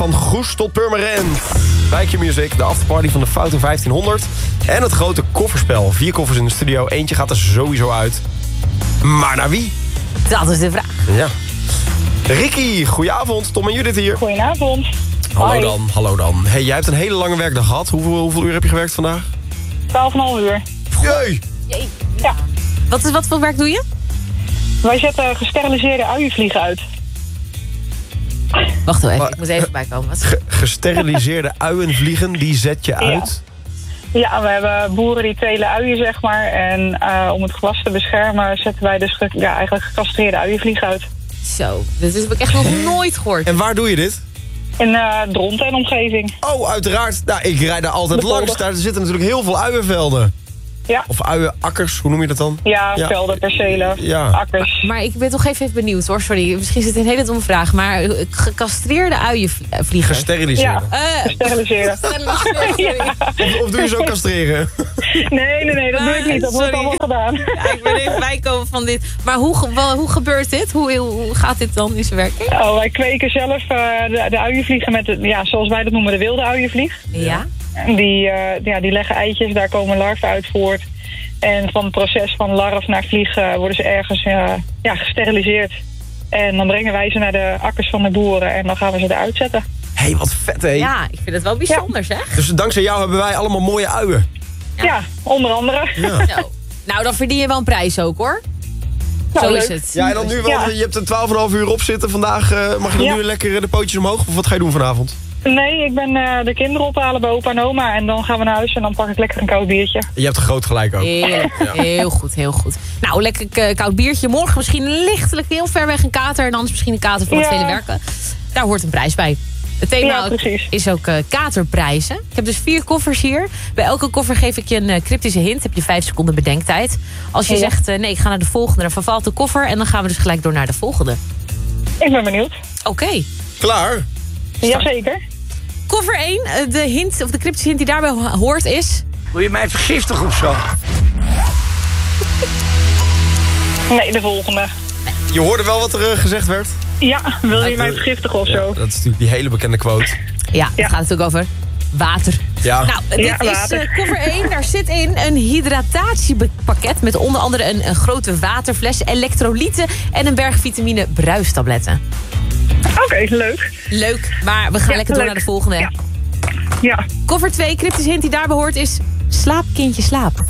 Van Goes tot Purmerend. Wijkje Music, de afterparty van de Fouten 1500. En het grote kofferspel. 4 koffers in de studio, eentje gaat er sowieso uit. Maar naar wie? Dat is de vraag. Ja. Ricky, goedenavond. Tom en Judith hier. Goedenavond. Hallo dan. Hey, jij hebt een hele lange werkdag gehad. Hoeveel uur heb je gewerkt vandaag? 12,5 uur. Jee! Ja. Wat voor werk doe je? Wij zetten gesteriliseerde uienvliegen uit. Wacht wel even, Maar- ik moet even bijkomen. Gesteriliseerde uienvliegen, die zet je uit. Ja, we hebben boeren die telen uien, zeg maar. En om het gewas te beschermen zetten wij dus eigenlijk gecastreerde uienvliegen uit. Zo, dit heb ik echt nog nooit gehoord. En waar doe je dit? In Dronten en omgeving. Oh, uiteraard. Nou, ik rijd daar altijd langs. Daar zitten natuurlijk heel veel uienvelden. Ja. Of uienakkers, hoe noem je dat dan? Ja, velden, percelen, Ja. akkers. Maar ik ben toch even benieuwd hoor, sorry. Misschien zit het een hele domme vraag. Maar gecastreerde uienvliegen. Gesteriliseerde. Gesteriliseerde. Ja. Of doe je zo castreren? Nee, dat doe ik niet. Dat wordt Sorry. allemaal gedaan. Ja, ik ben even bijkomen van dit. Maar hoe gebeurt dit? Hoe gaat dit dan in zijn werking? Oh, wij kweken zelf de uienvliegen met, zoals wij dat noemen, de wilde uienvlieg. Ja. Die leggen eitjes, daar komen larven uit voort. En van het proces van larf naar vlieg worden ze ergens gesteriliseerd. En dan brengen wij ze naar de akkers van de boeren en dan gaan we ze eruit zetten. Hé, wat vet, hé. Ja, ik vind het wel bijzonder zeg. Dus dankzij jou hebben wij allemaal mooie uien. Ja, onder andere. Ja. Zo. Nou, dan verdien je wel een prijs ook hoor. Nou, Zo leuk. is het. Ja, en dan nu, want je hebt er 12,5 uur op zitten. Vandaag mag je dan nu lekker de pootjes omhoog. Of wat ga je doen vanavond? Nee, ik ben de kinderen ophalen bij opa en oma en dan gaan we naar huis en dan pak ik lekker een koud biertje. Je hebt er groot gelijk ook. Heerlijk. Heel goed, heel goed. Nou, lekker koud biertje. Morgen misschien lichtelijk heel ver weg een kater. En anders misschien een kater van het vele werken. Daar hoort een prijs bij. Het thema is ook katerprijzen. Ik heb dus 4 koffers hier. Bij elke koffer geef ik je een cryptische hint. Heb je 5 seconden bedenktijd. Als je zegt, nee, ik ga naar de volgende, dan vervalt de koffer. En dan gaan we dus gelijk door naar de volgende. Ik ben benieuwd. Oké. Klaar? Jazeker. Koffer 1, de hint, of de cryptische hint die daarbij hoort is... Wil je mij vergiftigen of zo? Nee, de volgende. Je hoorde wel wat er gezegd werd? Ja, wil je mij vergiftigen of zo? Ja, dat is natuurlijk die hele bekende quote. Ja, het gaat natuurlijk over water. Ja. Nou, dit is koffer 1. Daar zit in een hydratatiepakket met onder andere een grote waterfles, elektrolyten en een berg vitamine bruistabletten. Oké, leuk. Leuk, maar we gaan lekker door naar de volgende. Ja. Koffer 2, cryptische hint die daarbij hoort is slaap kindje slaap.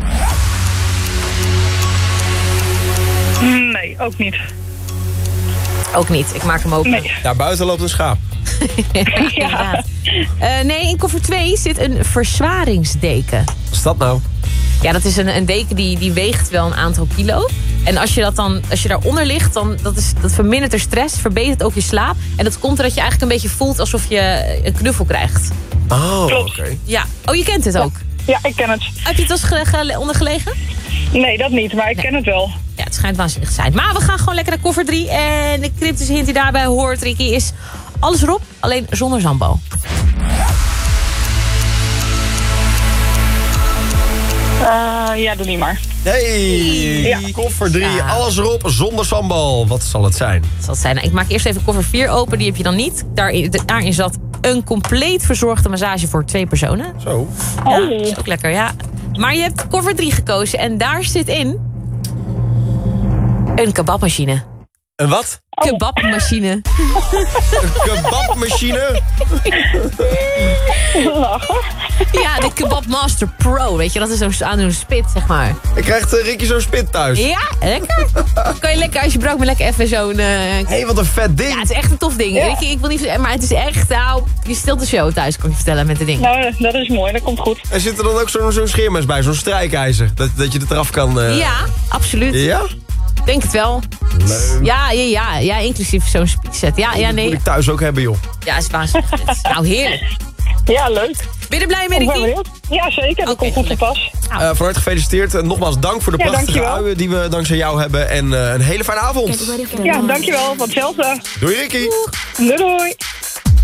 Nee, ook niet. Ook niet, ik maak hem open. Nee. Daar buiten loopt een schaap. Inderdaad. Nee, in koffer 2 zit een verzwaringsdeken. Wat is dat nou? Ja, dat is een deken die weegt wel een aantal kilo. En als je daaronder ligt, dan dat vermindert de stress, verbetert ook je slaap. En dat komt doordat je eigenlijk een beetje voelt alsof je een knuffel krijgt. Oh, Klopt. oké. Ja. Oh, je kent het ook? Ja, ik ken het. Heb je het wel eens ondergelegen? Nee, dat niet, maar ik ken het wel. Ja, het schijnt waanzinnig te zijn. Maar we gaan gewoon lekker naar koffer 3. En de cryptische hint die daarbij hoort, Ricky, is alles erop, alleen zonder sambal. Ja, doe niet maar. Hey, koffer 3, Ja. alles erop, zonder sambal. Wat zal het zijn? Dat zal het zijn. Nou, ik maak eerst even koffer 4 open, die heb je dan niet. Daarin zat een compleet verzorgde massage voor 2 personen. Zo. Ja, dat is ook lekker, ja. Maar je hebt koffer 3 gekozen en daar zit in een kebabmachine. Een wat? Kebabmachine. Een kebabmachine? Ja, de Kebabmaster Pro, weet je. Dat is zo'n spit, zeg maar. Ik krijg Ricky zo'n spit thuis. Ja, lekker. Kan je lekker, als je brood maar lekker even zo'n... Hé, wat een vet ding. Ja, het is echt een tof ding. Ja. Ricky, ik wil niet... Maar het is echt, nou... Je stilt de show thuis, kan ik je vertellen, met de ding. Nou, dat is mooi, dat komt goed. Er zit er dan ook zo'n scheermes bij, zo'n strijkijzer. Dat je het eraf kan... Ja, absoluut. Ja? Denk het wel. Leuk. Ja, inclusief zo'n speedset. Ja, Dat moet nee. ik thuis ook hebben, joh. Ja, is waanzinnig. Nou, heerlijk. Ja, leuk. Ben je er blij mee, Ik ben Ricky? benieuwd. Ja, zeker. Dat komt goed te pas. Van harte gefeliciteerd. Nogmaals dank voor de prachtige dankjewel. uien die we dankzij jou hebben. En een hele fijne avond. Ja, dankjewel. Van hetzelfde. Doei, Ricky. Doei doei.